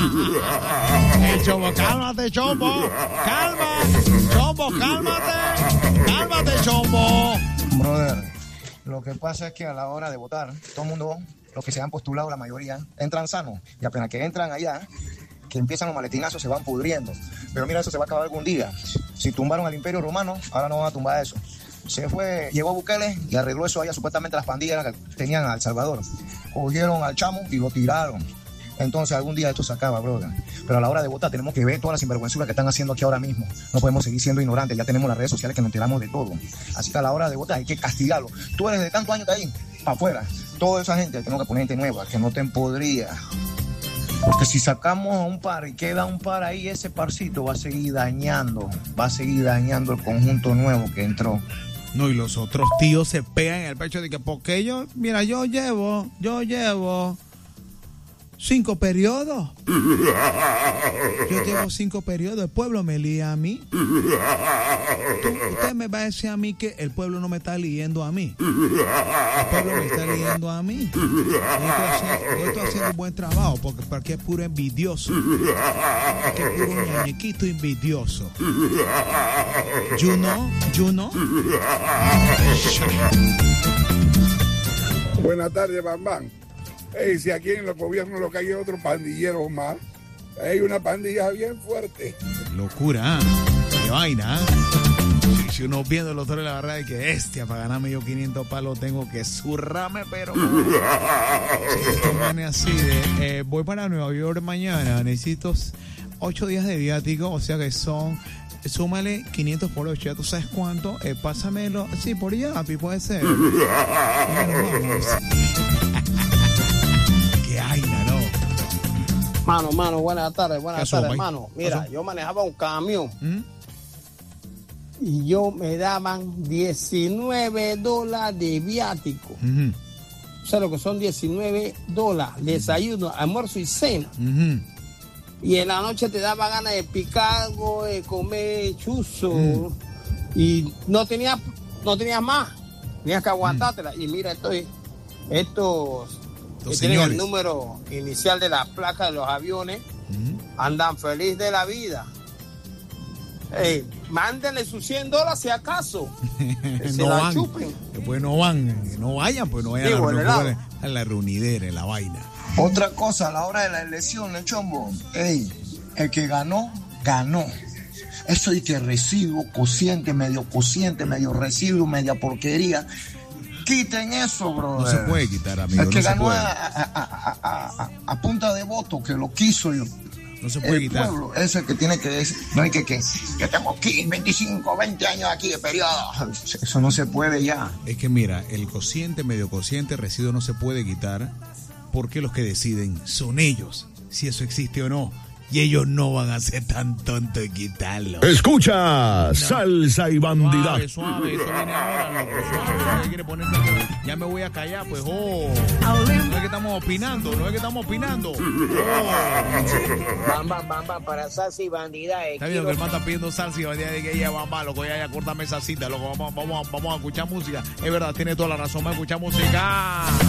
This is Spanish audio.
Chombo, cálmate, Chombo. Calma. Chombo, cálmate. Cálmate, Chombo. Brother, lo que pasa es que a la hora de votar, todo el mundo, los que se han postulado, la mayoría, entran sanos. Y apenas que entran allá, que empiezan los maletinazos, se van pudriendo. Pero mira, eso se va a acabar algún día. Si tumbaron al Imperio Romano, ahora no van a tumbar eso. Llegó Bukele y arregló eso allá, supuestamente las pandillas que tenían a El Salvador. Cogieron al chamo y lo tiraron. Entonces algún día esto se acaba, brother. Pero a la hora de votar tenemos que ver todas las sinvergüenzuras que están haciendo aquí ahora mismo. No podemos seguir siendo ignorantes, ya tenemos las redes sociales que nos enteramos de todo. Así que a la hora de votar hay que castigarlo. Tú eres de tantos años de ahí, para afuera. Toda esa gente, tenemos que poner gente nueva, que no te empodría. Porque si sacamos un par y queda un par ahí, ese parcito va a seguir dañando el conjunto nuevo que entró. No, y los otros tíos se pegan en el pecho de que, porque yo llevo 5 periodos. Yo llevo 5 periodos. El pueblo me lía a mí. Usted me va a decir a mí que el pueblo no me está liendo a mí. El pueblo me está liendo a mí. Yo estoy haciendo un buen trabajo porque es puro envidioso. Porque es puro muñequito envidioso. You know? Buenas tardes, Bambán. Hey, si aquí en los gobiernos lo que hay es otro pandillero más, hay una pandilla bien fuerte. Locura, qué vaina. Si uno viendo los otros, la verdad es que bestia, para ganarme yo 500 palos tengo que zurrarme, pero si esto viene así de voy para Nueva York mañana, necesito 8 días de viático, o sea que súmale 500 por 8, ya tú sabes cuánto, pásamelo, sí, por Yapi puede ser. Vamos. Mano, buenas tardes, hermano. Mira, yo manejaba un camión y yo me daban $19 de viático. O sea, lo que son $19, desayuno, almuerzo y cena. Y en la noche te daba ganas de picar algo, de comer chuzo. Y no tenías más. Tenías que aguantártela. Y mira, estos que tienen el número inicial de la placa de los aviones, andan feliz de la vida. Mándenle sus $100 si acaso. Que se la chupen. Después no vayan a la reunidera, la vaina. Otra cosa, a la hora de la elección, el Chombo, el que ganó. Eso de que residuo, cociente, medio residuo, media porquería. Quiten eso, bro. No se puede quitar, amigo. El que ganó a punta de voto, que lo quiso yo. No se puede quitar. Pueblo es el que tiene que decir, no hay que tengo 15, 25, 20 años aquí de periodo. Eso no se puede ya. Es que mira, el cociente, medio cociente, residuo no se puede quitar porque los que deciden son ellos, si eso existe o no. Y ellos no van a ser tan tontos de quitarlo. Escucha, Salsa y Bandidaje. Suave, eso viene ahora, loco. Suave, quiere ponerse. Ya me voy a callar, pues. No es que estamos opinando. Bamba, para Salsa y Bandidaje. Está bien que el man está pidiendo salsa y bandidaje, que ella Bamba, loco, ya córtame esa cita, loco. Vamos a escuchar música. Es verdad, tiene toda la razón, vamos a escuchar música.